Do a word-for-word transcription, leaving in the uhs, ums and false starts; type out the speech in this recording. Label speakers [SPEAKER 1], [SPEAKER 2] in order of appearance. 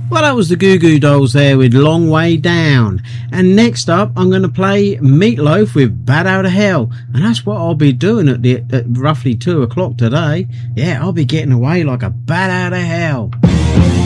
[SPEAKER 1] Well, that was the Goo Goo Dolls there with Long Way Down. And next up, I'm going to play Meatloaf with Bat Out of Hell. And that's what I'll be doing at, the, at roughly two o'clock today. Yeah, I'll be getting away like a bat out of hell.